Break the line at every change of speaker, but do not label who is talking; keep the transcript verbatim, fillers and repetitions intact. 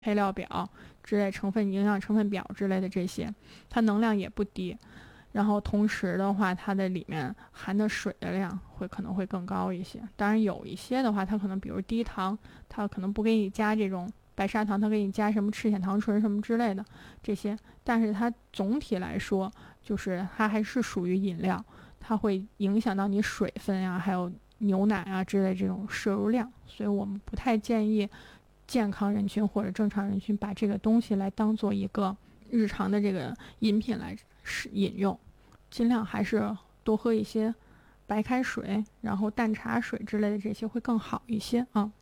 配料表之类成分营养成分表之类的这些，它能量也不低。然后同时的话，它的里面含的水的量会可能会更高一些。当然有一些的话，它可能比如低糖，它可能不给你加这种白砂糖，它给你加什么赤藓糖醇什么之类的这些，但是它总体来说就是它还是属于饮料，它会影响到你水分呀、啊、还有牛奶啊之类这种摄入量，所以我们不太建议健康人群或者正常人群把这个东西来当做一个日常的这个饮品来饮用，尽量还是多喝一些白开水，然后淡茶水之类的这些会更好一些啊。